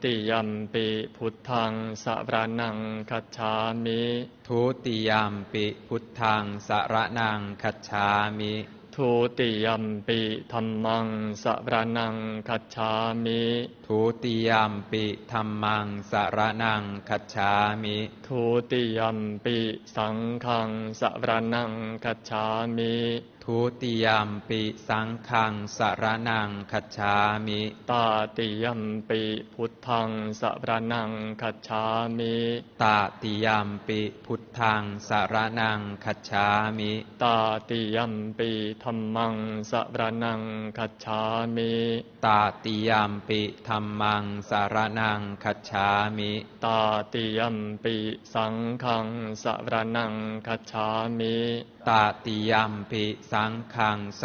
ติยัมปิพุทธังสรณังคัจฉามิทุติยัมปิพุทธังสรณังคัจฉามิทุติยัมปิธัมมังสรณังคัจฉามิทุติยัมปิธัมมังสรณังคัจฉามิทุติยัมปิสังฆังสรณังคัจฉามิทุติยัมปิสังฆังสรณังคัจฉามิตาติยัมปิพุทธังสรณังคัจฉามิตติยัมปิพุทธังสรณังคัจฉามิตาติยัมปิธัมมังสรณังคัจฉามิตติยัมปิธัมมังสรณังคัจฉามิตาติยัมปิสังฆังสรณังคัจฉามิตติยัมปิสังฆังส